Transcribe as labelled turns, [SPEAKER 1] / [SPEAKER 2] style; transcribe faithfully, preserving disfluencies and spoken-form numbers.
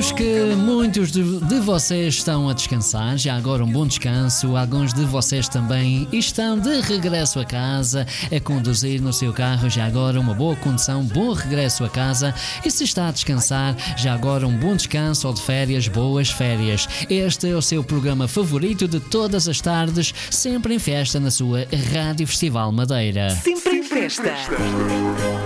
[SPEAKER 1] Sabemos que muitos de, de vocês estão a descansar, já agora um bom descanso. Alguns de vocês também estão de regresso a casa, a conduzir no seu carro, já agora uma boa condução, bom regresso a casa. E se está a descansar, já agora um bom descanso ou de férias, boas férias. Este é o seu programa favorito de todas as tardes, sempre em festa na sua Rádio Festival Madeira.
[SPEAKER 2] Sempre em festa.